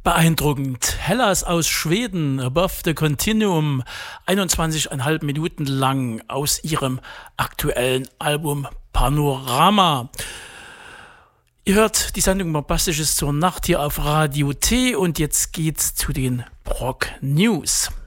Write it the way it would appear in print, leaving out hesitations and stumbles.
Beeindruckend. Hellas aus Schweden, Above the Continuum, 21,5 Minuten lang aus ihrem aktuellen Album Panorama. Ihr hört die Sendung Bombastisches zur Nacht hier auf Radio T und jetzt geht's zu den Prog News.